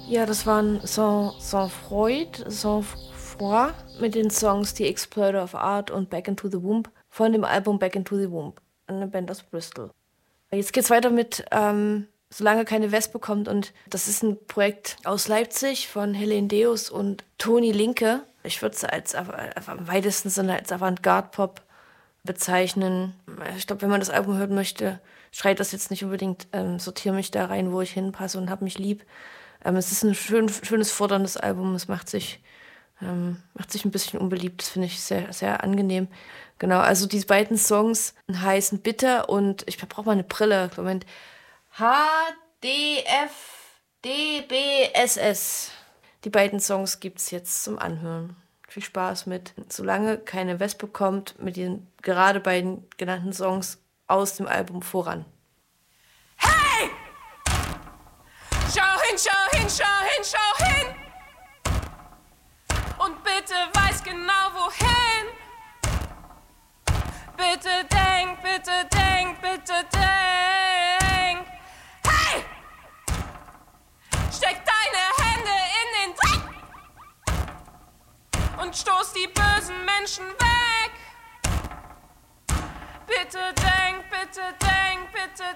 Ja, das waren Sang Froid mit den Songs The Exploiter of Art und Back into the Womb von dem Album Back into the Womb, eine Band aus Bristol. Jetzt geht's weiter mit Solange keine Wespe kommt, und das ist ein Projekt aus Leipzig von Helene Deus und Toni Linke. Ich würde es am weitesten Sinne als Avantgarde-Pop bezeichnen. Ich glaube, wenn man das Album hören möchte, schreit das jetzt nicht unbedingt, sortiere mich da rein, wo ich hinpasse und hab mich lieb. Es ist ein schönes, forderndes Album. Es macht sich ein bisschen unbeliebt. Das finde ich sehr, sehr angenehm. Genau, also die beiden Songs heißen Bitter und ich brauche mal eine Brille. Moment. HDFDBSS. Die beiden Songs gibt's jetzt zum Anhören. Viel Spaß mit Solange keine Wespe kommt, mit den gerade beiden genannten Songs aus dem Album Voran. Hey! Schau hin, schau hin, schau hin, schau hin! Und bitte weiß genau wohin. Bitte denk, bitte denk, bitte denk. Hey! Steck deine Hände in den Dreck und stoß die bösen Menschen weg. Bitte denk, bitte denk, bitte